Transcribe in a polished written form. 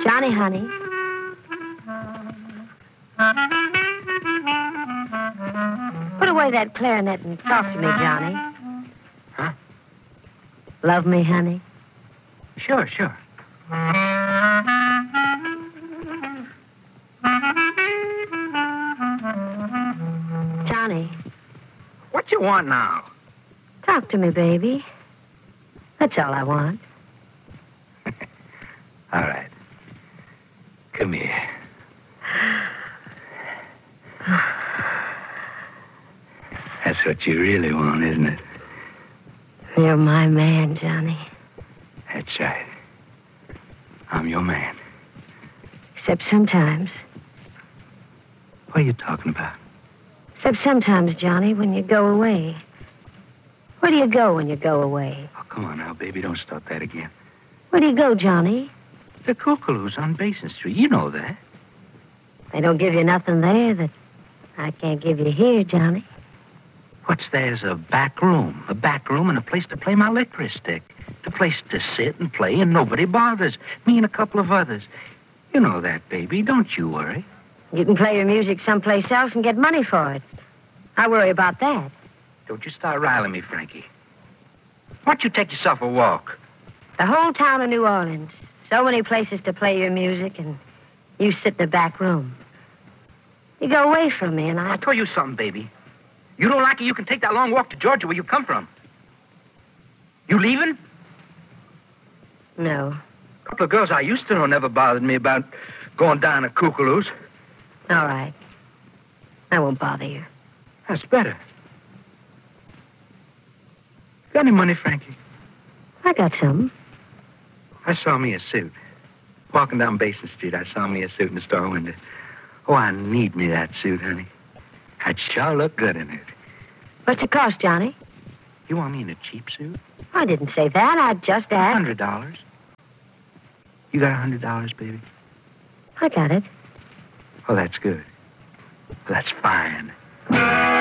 Johnny, honey. Put away that clarinet and talk to me, Johnny. Huh? Love me, honey? Sure, sure. Johnny, What you want now? talk to me, baby. That's all I want. All right. Come here. That's what you really want, isn't it? You're my man, Johnny. That's right. I'm your man. Except sometimes. What are you talking about? Except sometimes, Johnny, when you go away. Where do you go when you go away? Oh, come on now, baby. Don't start that again. Where do you go, Johnny? The Kookaloo's on Basin Street. You know that. They don't give you nothing there that I can't give you here, Johnny. What's there's a back room and a place to play my licorice stick. The place to sit and play and nobody bothers. Me and a couple of others. You know that, baby. Don't you worry. You can play your music someplace else and get money for it. I worry about that. Don't you start riling me, Frankie. Why don't you take yourself a walk? The whole town of New Orleans. So many places to play your music, and you sit in the back room. You go away from me, and I told you something, baby. You don't like it, you can take that long walk to Georgia where you come from. You leaving? No. A couple of girls I used to know never bothered me about going down to Kookaloo's. All right. I won't bother you. That's better. Got any money, Frankie? I got some. I saw me a suit. Walking down Basin Street, I saw me a suit in the store window. Oh, I need me that suit, honey. I'd sure look good in it. What's it cost, Johnny? You want me in a cheap suit? I didn't say that. I just asked. $100. You got $100, baby? I got it. Oh, that's good. That's fine.